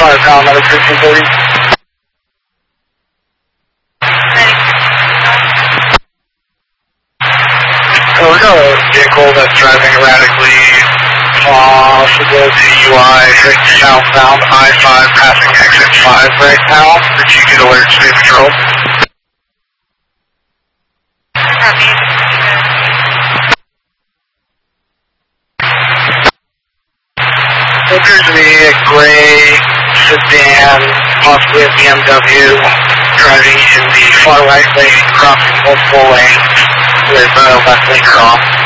5 pound, number 1330. So we got a vehicle that's driving erratically, possible DUI, heading southbound I-5, passing exit 5 right now. Did you get alert to State Patrol? It appears to be a gray sedan, possibly a BMW, driving in the far right lane, crossing multiple lanes with left lane off.